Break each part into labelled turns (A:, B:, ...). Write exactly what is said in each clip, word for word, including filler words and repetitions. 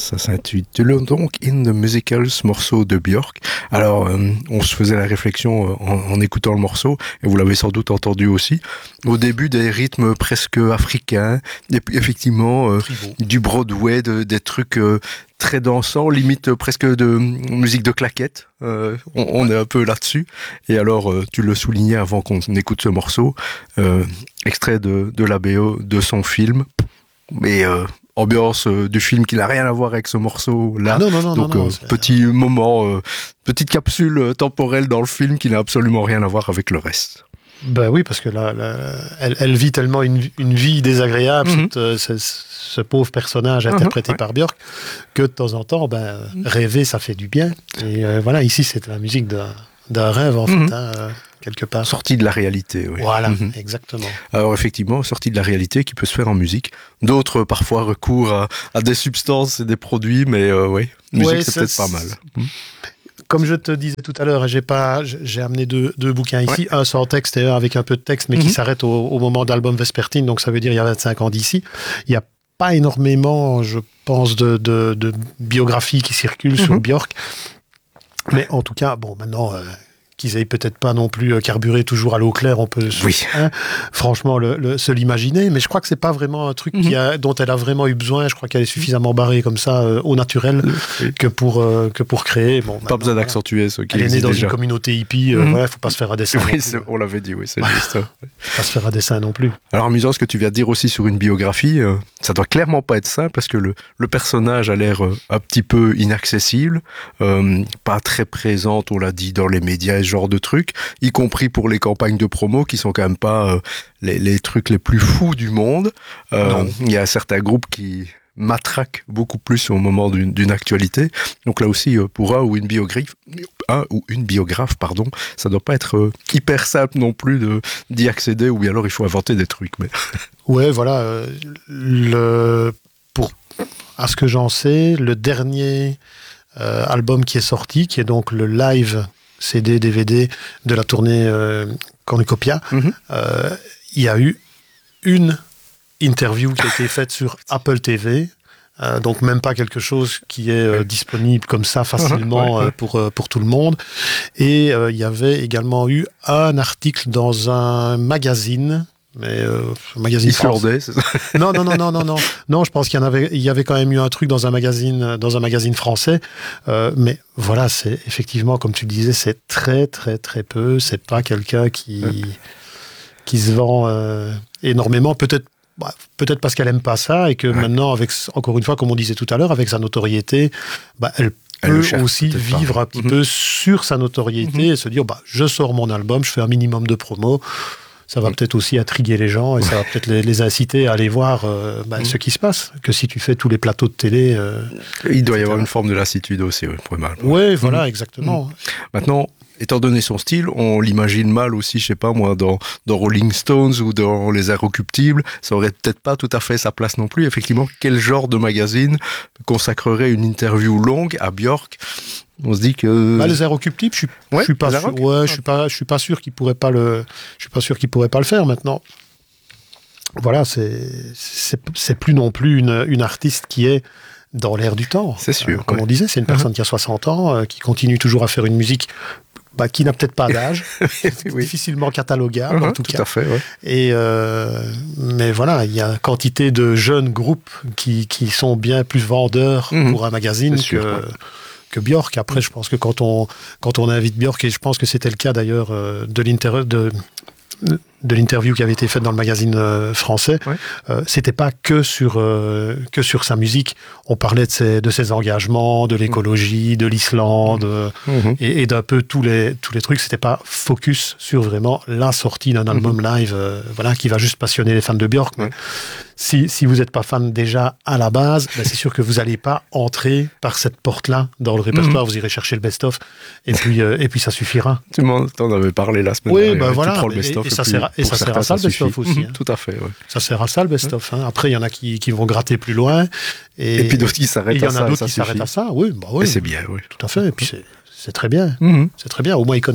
A: Ça s'intitule donc In the Musicals, morceau de Björk. Alors, euh, on se faisait la réflexion euh, en, en écoutant le morceau, et vous l'avez sans doute entendu aussi. Au début, des rythmes presque africains, et puis effectivement, euh, du Broadway, de, des trucs euh, très dansants, limite euh, presque de musique de claquettes. Euh, on, on est un peu là-dessus. Et alors, euh, tu le soulignais avant qu'on écoute ce morceau, euh, extrait de, de la B O de son film. Mais euh, ambiance euh, du film qui n'a rien à voir avec ce morceau-là.
B: Ah non, non, non,
A: Donc,
B: non, non,
A: euh, petit moment, euh, petite capsule euh, temporelle dans le film qui n'a absolument rien à voir avec le reste.
B: Ben oui, parce que là, là elle, elle vit tellement une, une vie désagréable, mm-hmm. cette, euh, ce, ce pauvre personnage interprété mm-hmm, par ouais. Björk, que de temps en temps, ben, mm-hmm. rêver, ça fait du bien. Et euh, voilà, ici, c'est la musique d'un, d'un rêve, en mm-hmm. fait, hein, euh, quelque part.
A: Sortie de la réalité, oui.
B: Voilà, mm-hmm. exactement.
A: Alors effectivement, sortie de la réalité qui peut se faire en musique. D'autres, parfois, recourent à, à des substances et des produits, mais euh, oui, musique, ouais, c'est, c'est peut-être pas mal. Mm-hmm.
B: Comme je te disais tout à l'heure, j'ai, pas, j'ai amené deux, deux bouquins ici, ouais. un sans texte et un avec un peu de texte, mais mm-hmm. qui s'arrête au, au moment d'Album Vespertine, donc ça veut dire il y a vingt-cinq ans d'ici. Il n'y a pas énormément, je pense, de, de, de biographies qui circulent mm-hmm. sur Björk. Mais en tout cas, bon, maintenant, euh, qu'ils aient peut-être pas non plus carburé toujours à l'eau claire, on peut
A: oui.
B: hein, franchement le, le, se l'imaginer, mais je crois que c'est pas vraiment un truc mm-hmm. qui a, dont elle a vraiment eu besoin. Je crois qu'elle est suffisamment barrée comme ça euh, au naturel oui. que pour euh, que pour créer. Bon,
A: pas besoin d'accentuer ce qui
B: elle est née dans
A: déjà.
B: Une communauté hippie, euh, mm-hmm. voilà, faut pas se faire un dessin.
A: Oui, on l'avait dit, oui, c'est juste.
B: Pas se faire un dessin non plus.
A: Alors amusant ce que tu viens de dire aussi sur une biographie, euh, ça doit clairement pas être simple parce que le, le personnage a l'air euh, un petit peu inaccessible, euh, pas très présente, on l'a dit, dans les médias et ce genre de trucs. Y compris pour les campagnes de promo qui sont quand même pas euh, les, les trucs les plus fous du monde. Euh, il y a certains groupes qui matraquent beaucoup plus au moment d'une, d'une actualité. Donc là aussi, euh, pour un ou une biographe, un ou une biographe, pardon, ça doit pas être euh, hyper simple non plus de, d'y accéder, ou bien alors il faut inventer des trucs. Mais...
B: ouais, voilà. Euh, le, pour, à ce que j'en sais, le dernier euh, album qui est sorti, qui est donc le live C D, D V D de la tournée euh, Cornucopia, mm-hmm. euh, il y a eu une interview qui a été faite sur Apple T V, euh, donc même pas quelque chose qui est euh, disponible comme ça facilement euh, pour, euh, pour tout le monde. Et euh, il y avait également eu un article dans un magazine, mais euh, magazine
A: islandais, c'est ça?
B: Non, non, non, non, non, non. Non, je pense qu'il y en avait, il y avait quand même eu un truc dans un magazine, dans un magazine français. Euh, mais voilà, c'est effectivement, comme tu le disais, c'est très, très, très peu. C'est pas quelqu'un qui, ouais. qui se vend euh, énormément. Peut-être, bah, peut-être parce qu'elle aime pas ça et que ouais. maintenant, avec, encore une fois, comme on disait tout à l'heure, avec sa notoriété, bah, elle peut elle aussi vivre pas. un petit mm-hmm. peu sur sa notoriété mm-hmm. et se dire, bah, je sors mon album, je fais un minimum de promo. Ça va peut-être aussi intriguer les gens et ça va peut-être les, les inciter à aller voir euh, bah, mmh. ce qui se passe. Que si tu fais tous les plateaux de télé... Euh,
A: il doit y avoir une forme de lassitude aussi, oui, pour mal.
B: Oui, voilà, mmh. exactement.
A: Mmh. Maintenant, étant donné son style, on l'imagine mal aussi, je sais pas moi, dans, dans Rolling Stones ou dans Les Inrecuptibles. Ça aurait peut-être pas tout à fait sa place non plus. Effectivement, quel genre de magazine consacrerait une interview longue à Björk ? On se dit que
B: bah, Les Inrecuptibles, je suis, ouais, je suis pas sûr. Ouais, je suis pas, je suis pas sûr qu'il pourrait pas le, je suis pas sûr qu'il pourrait pas le faire maintenant. Voilà, c'est, c'est, c'est plus non plus une, une artiste qui est dans l'air du temps.
A: C'est sûr.
B: Euh, comme
A: ouais.
B: on disait, c'est une personne uh-huh. qui a soixante ans, euh, qui continue toujours à faire une musique. Bah, qui n'a peut-être pas d'âge, oui. difficilement catalogable uh-huh, en tout,
A: tout
B: cas.
A: À fait, ouais.
B: Et euh, mais voilà, il y a quantité de jeunes groupes qui, qui sont bien plus vendeurs mm-hmm. pour un magazine
A: sûr,
B: que,
A: ouais.
B: que Björk. Après, je pense que quand on, quand on invite Björk, et je pense que c'était le cas d'ailleurs euh, de l'inter... de de l'interview qui avait été faite dans le magazine euh, français, ouais. euh, c'était pas que sur euh, que sur sa musique. On parlait de ses de ses engagements, de l'écologie, de l'Islande mmh. et, et d'un peu tous les tous les trucs. C'était pas focus sur vraiment la sortie d'un album mmh. live, euh, voilà, qui va juste passionner les fans de Björk. Ouais. Si si vous êtes pas fan déjà à la base, ben c'est sûr que vous allez pas entrer par cette porte-là dans le répertoire. Mmh. Vous irez chercher le best-of et puis euh, et puis ça suffira.
A: Tu m'en t'en avais parlé la semaine
B: oui,
A: dernière.
B: Ben voilà,
A: tu prends le
B: et,
A: best-of
B: et, et ça sert à, et ça sert à ça le best-of aussi.
A: Mmh,
B: hein.
A: tout à fait, ouais.
B: Ça sert à ça le best-of. Hein. Après, il y en a qui, qui vont gratter plus loin. Et,
A: et puis d'autres qui s'arrêtent à ça.
B: Il y en a d'autres qui s'arrêtent à ça, oui. Bah oui
A: et c'est bien, oui.
B: Tout à fait. Et puis c'est, c'est très bien.
A: Mmh.
B: C'est très bien. Au moins, ils connaissent.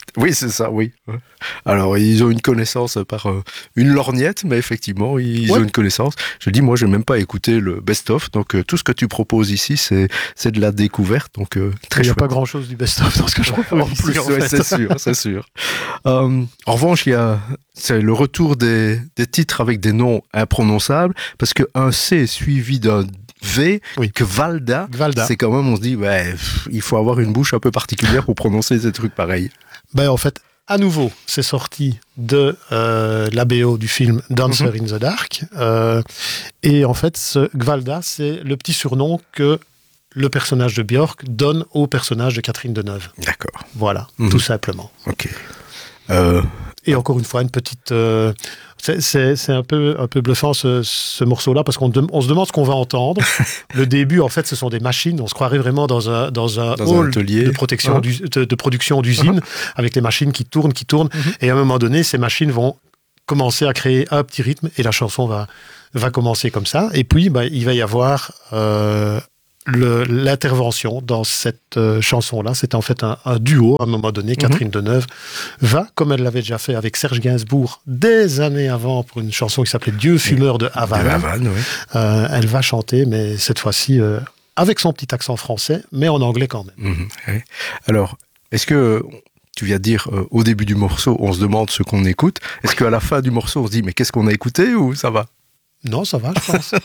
A: Oui, c'est ça, oui. Alors, ils ont une connaissance par euh, une lorgnette, mais effectivement, ils ouais. ont une connaissance. Je dis, moi, je n'ai même pas écouté le best-of, donc euh, tout ce que tu proposes ici, c'est, c'est de la découverte, donc euh, très
B: Il n'y a
A: chouette.
B: pas grand-chose du best-of dans ce que je propose
A: en
B: ici,
A: plus,
B: en
A: ouais,
B: fait.
A: c'est sûr, c'est sûr. Euh, en revanche, il y a c'est le retour des, des titres avec des noms imprononçables, parce qu'un C suivi d'un V,
B: oui.
A: Gvalda,
B: Gvalda,
A: c'est quand même, on se dit, ouais, pff, il faut avoir une bouche un peu particulière pour prononcer ces trucs pareils.
B: Ben, en fait, à nouveau, c'est sorti de euh, la B O du film Dancer mm-hmm. in the Dark. Euh, et en fait, ce Gvalda, c'est le petit surnom que le personnage de Björk donne au personnage de Catherine Deneuve.
A: D'accord.
B: Voilà, mm-hmm. tout simplement.
A: Ok. Euh...
B: Et encore une fois, une petite... Euh, c'est, c'est, c'est un peu, un peu bluffant ce, ce morceau-là, parce qu'on de, on se demande ce qu'on va entendre. Le début, en fait, ce sont des machines. On se croirait vraiment dans un, dans un
A: dans
B: hall
A: un atelier.
B: de, protection, uh-huh. de, de production d'usine, uh-huh. avec les machines qui tournent, qui tournent. Uh-huh. Et à un moment donné, ces machines vont commencer à créer un petit rythme et la chanson va, va commencer comme ça. Et puis, bah, il va y avoir... Euh, Le, l'intervention dans cette euh, chanson-là, c'est en fait un, un duo. À un moment donné, Catherine mm-hmm. Deneuve va, comme elle l'avait déjà fait avec Serge Gainsbourg des années avant pour une chanson qui s'appelait Dieu fumeur de Havane.
A: De Havane, oui.
B: Euh, elle va chanter, mais cette fois-ci euh, avec son petit accent français, mais en anglais quand même.
A: Mm-hmm. Oui. Alors, est-ce que tu viens de dire euh, au début du morceau, on se demande ce qu'on écoute. Est-ce qu'à la fin du morceau, on se dit mais qu'est-ce qu'on a écouté ou ça va?
B: Non, ça va, je pense.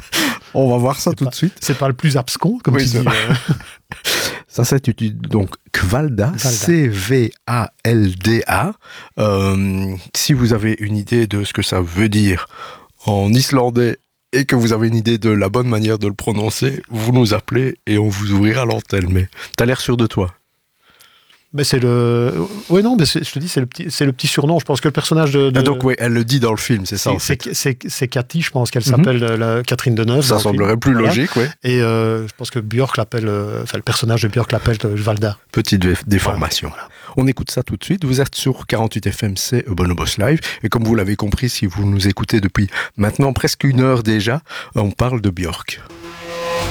A: On va voir ça
B: c'est
A: tout
B: pas,
A: de suite.
B: C'est pas le plus abscon, comme
A: oui,
B: tu dis. Euh...
A: Ça, c'est donc Gvalda, C V A L D A. Euh, si vous avez une idée de ce que ça veut dire en islandais et que vous avez une idée de la bonne manière de le prononcer, vous nous appelez et on vous ouvrira l'antenne. Mais t'as l'air sûr de toi.
B: Ben c'est le, oui non, mais c'est, je te dis c'est le petit, c'est le petit surnom. Je pense que le personnage de, de...
A: Ah donc oui, elle le dit dans le film, c'est ça.
B: C'est,
A: en fait.
B: c'est, c'est, c'est Cathy, je pense qu'elle s'appelle mm-hmm. la Catherine Deneuve.
A: Ça semblerait plus voilà. logique, oui.
B: Et euh, je pense que Björk l'appelle, euh, enfin le personnage de Björk l'appelle Gvalda.
A: Petite déformation. Voilà. On écoute ça tout de suite. Vous êtes sur quarante-huit F M, c'est Bonobos Live. Et comme vous l'avez compris, si vous nous écoutez depuis maintenant presque une heure déjà, on parle de Björk.